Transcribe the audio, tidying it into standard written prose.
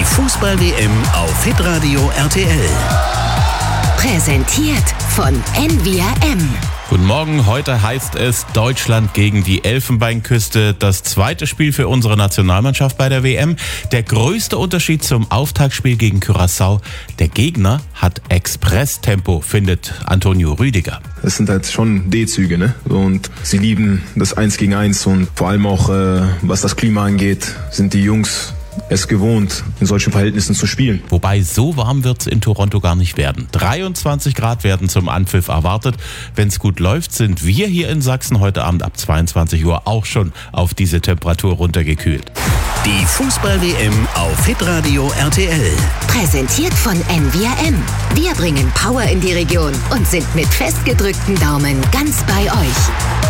Fußball-WM auf Hitradio RTL. Präsentiert von NVRM. Guten Morgen, heute heißt es Deutschland gegen die Elfenbeinküste. Das zweite Spiel für unsere Nationalmannschaft bei der WM. Der größte Unterschied zum Auftaktspiel gegen Curaçao: der Gegner hat Expresstempo, findet Antonio Rüdiger. Es sind halt schon D-Züge, ne? Und sie lieben das 1 gegen 1 und vor allem auch, was das Klima angeht, sind die Jungs es gewohnt, in solchen Verhältnissen zu spielen. Wobei, so warm wird es in Toronto gar nicht werden. 23 Grad werden zum Anpfiff erwartet. Wenn es gut läuft, sind wir hier in Sachsen heute Abend ab 22 Uhr auch schon auf diese Temperatur runtergekühlt. Die Fußball-WM auf Hitradio RTL. Präsentiert von NVRM. Wir bringen Power in die Region und sind mit festgedrückten Daumen ganz bei euch.